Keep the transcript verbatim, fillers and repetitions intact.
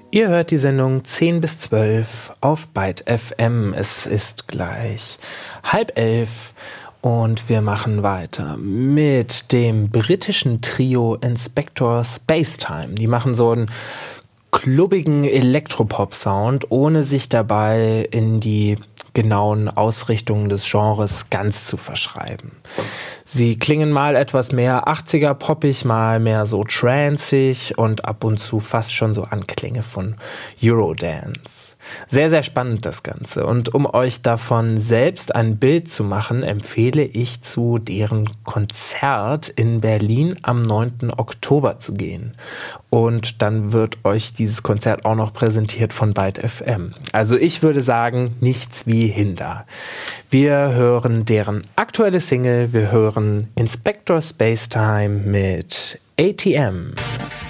Ihr hört die Sendung zehn bis zwölf auf Byte F M. Es ist gleich halb elf und wir machen weiter mit dem britischen Trio Inspector Spacetime. Die machen so einen klubbigen Elektropop-Sound, ohne sich dabei in die genauen Ausrichtungen des Genres ganz zu verschreiben. Sie klingen mal etwas mehr achtziger-poppig, mal mehr so tranceig und ab und zu fast schon so Anklänge von Eurodance. Sehr, sehr spannend das Ganze. Und um euch davon selbst ein Bild zu machen, empfehle ich, zu deren Konzert in Berlin am neunten Oktober zu gehen. Und dann wird euch dieses Konzert auch noch präsentiert von Byte F M. Also ich würde sagen, nichts wie Hinder. Wir hören deren aktuelle Single, wir hören Inspector Spacetime mit A T M.